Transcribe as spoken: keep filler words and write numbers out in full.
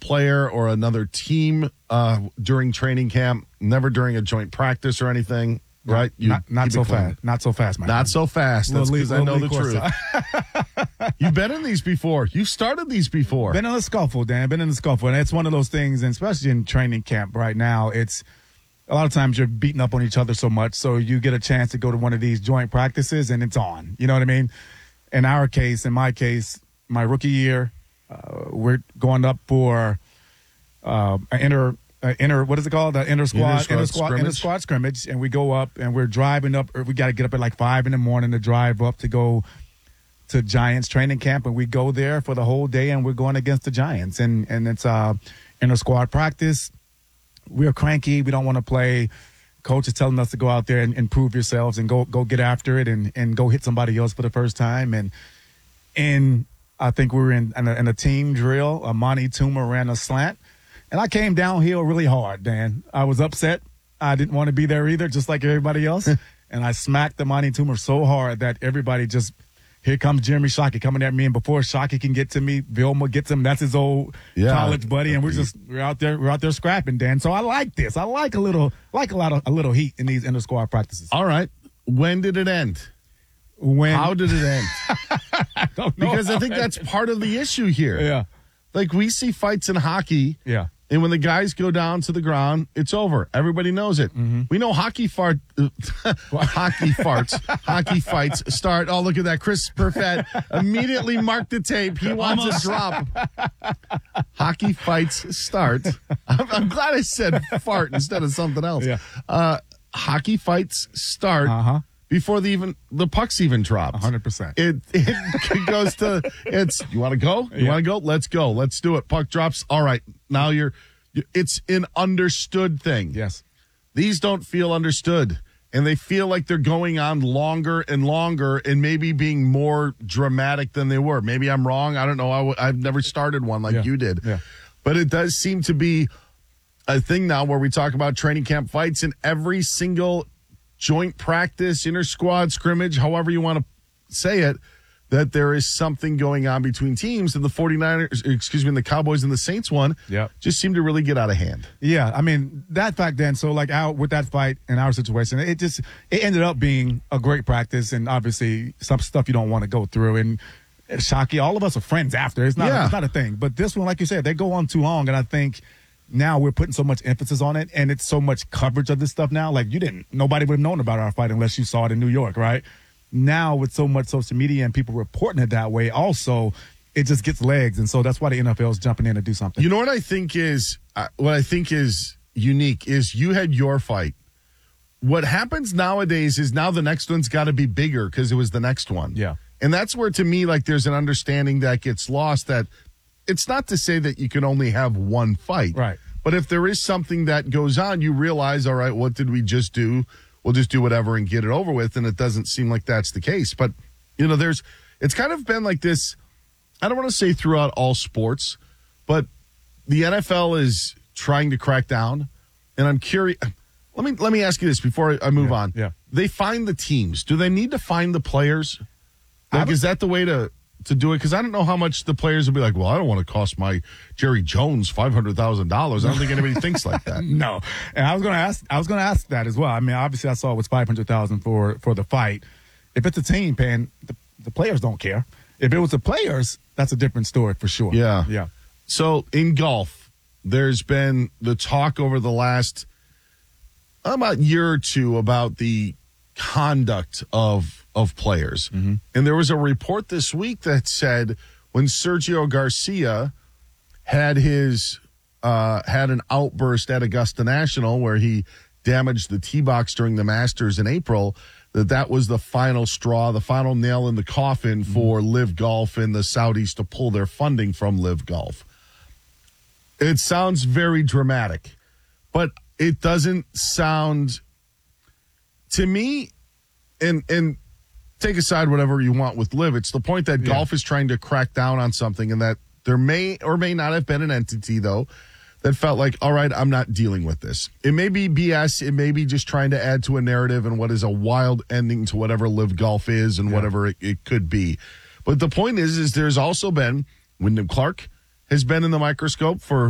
player or another team uh, during training camp, never during a joint practice or anything, right? You not not so fast. Not so fast, man. Not so fast. That's because I know the course. truth. You've been in these before. You've started these before. Been in the scuffle, Dan. Been in the scuffle. And it's one of those things, and especially in training camp right now, it's a lot of times you're beating up on each other so much, so you get a chance to go to one of these joint practices, and it's on. You know what I mean? In our case, in my case, my rookie year, uh, we're going up for uh, an inter, uh, inter, what is it called? The inter squad, inter squad, inter squad scrimmage, and we go up and we're driving up. Or we got to get up at like five in the morning to drive up to go to Giants training camp, and we go there for the whole day, and we're going against the Giants, and and it's uh, inter squad practice. We're cranky. We don't want to play. Coach is telling us to go out there and, and prove yourselves and go go get after it and, and go hit somebody else for the first time. And and I think we were in, in, a, in a team drill. Amani Toomer ran a slant. And I came downhill really hard, Dan. I was upset. I didn't want to be there either, just like everybody else. And I smacked Amani Toomer so hard that everybody just – here comes Jeremy Shockey coming at me, and before Shockey can get to me, Vilma gets him. That's his old yeah. college buddy, and we're just we're out there we're out there scrapping, Dan. So I like this. I like a little like a lot of a little heat in these inter squad practices. All right, when did it end? When? How did it end? I don't know because I think that's part of the issue here. Yeah, like we see fights in hockey. Yeah. And when the guys go down to the ground, it's over. Everybody knows it. Mm-hmm. We know hockey fart, uh, hockey farts, hockey fights start. Oh, look at that. Chris Perfett immediately marked the tape. He wants Almost. a drop. Hockey fights start. I'm, I'm glad I said fart instead of something else. Yeah. Uh, hockey fights start uh-huh. before the even the pucks even drop. one hundred percent. It, it goes to, it's, you want to go? You yeah. want to go? Let's go. Let's do it. Puck drops. All right. Now you're, it's an understood thing. Yes. These don't feel understood, and they feel like they're going on longer and longer and maybe being more dramatic than they were. Maybe I'm wrong. I don't know. I w- I've never started one like yeah. you did. Yeah. But it does seem to be a thing now where we talk about training camp fights in every single joint practice, inter squad scrimmage, however you want to say it, that there is something going on between teams, and the 49ers, excuse me, and the Cowboys and the Saints one yep. just seem to really get out of hand. Yeah, I mean, that fact then, so like our, with that fight in our situation, it just, it ended up being a great practice, and obviously some stuff you don't want to go through. And Shockey, all of us are friends after. It's not, yeah. it's not a thing. But this one, like you said, they go on too long, and I think now we're putting so much emphasis on it, and it's so much coverage of this stuff now. Like you didn't, nobody would have known about our fight unless you saw it in New York, right? Now with so much social media and people reporting it that way, also it just gets legs, and so that's why the N F L is jumping in to do something. You know what I think is uh, what I think is unique is you had your fight. What happens nowadays is now the next one's got to be bigger because it was the next one. Yeah, and that's where to me like there's an understanding that gets lost that it's not to say that you can only have one fight, right? But if there is something that goes on, you realize, all right, what did we just do? We'll just do whatever and get it over with, and it doesn't seem like that's the case. But, you know, there's it's kind of been like this, I don't want to say throughout all sports, but the N F L is trying to crack down, and I'm curious. Let me let me ask you this before I move yeah, on. Yeah. They find the teams. Do they need to find the players? Like, is that the way to, to do it? Because I don't know how much the players will be like, well, I don't want to cost my Jerry Jones five hundred thousand dollars. I don't think anybody thinks like that. No. And I was going to ask I was going to ask that as well. I mean, obviously I saw it was five hundred thousand dollars for, for the fight. If it's a team paying, the, the players don't care. If it was the players, that's a different story for sure. Yeah. Yeah. So in golf, there's been the talk over the last about year or two about the conduct of of players. Mm-hmm. And there was a report this week that said when Sergio Garcia had his uh, had an outburst at Augusta National where he damaged the tee box during the Masters in April, that that was the final straw, the final nail in the coffin mm-hmm. for Live Golf and the Saudis to pull their funding from Live Golf. It sounds very dramatic, but it doesn't sound, to me, and and take aside whatever you want with Live, it's the point that yeah. golf is trying to crack down on something, and that there may or may not have been an entity, though, that felt like, all right, I'm not dealing with this. It may be B S. It may be just trying to add to a narrative and what is a wild ending to whatever Live Golf is and yeah. whatever it, it could be. But the point is, is there's also been, Wyndham Clark has been in the microscope for